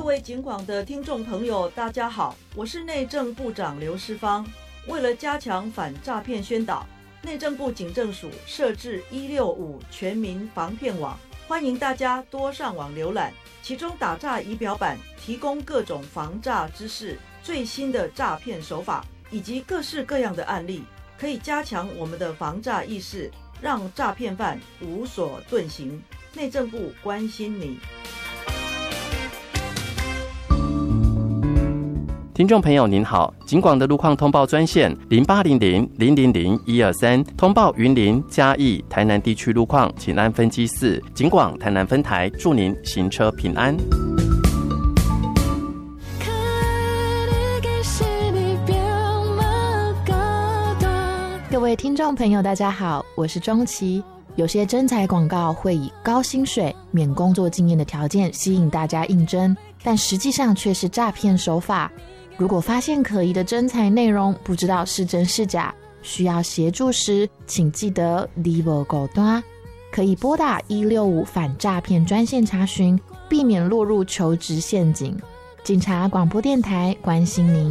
各位警广的听众朋友大家好，我是内政部长刘世芳。为了加强反诈骗宣导，内政部警政署设置165全民防骗网，欢迎大家多上网浏览，其中打诈仪表板提供各种防诈知识、最新的诈骗手法以及各式各样的案例，可以加强我们的防诈意识，让诈骗犯无所遁形。内政部关心你。 听众朋友您好，警广的路况通报专线0800-000-123，通报云林、嘉义、台南地区路况，请按分机4，警广台南分台，祝您行车平安。 各位听众朋友大家好，我是钟琪。有些征才广告会以高薪水、免工作经验的条件吸引大家应征，但实际上却是诈骗手法。如果发现可疑的征才内容，不知道是真是假，需要协助时，请记得你无孤单，可以拨打165反诈骗专线查询，避免落入求职陷阱。警察广播电台关心您。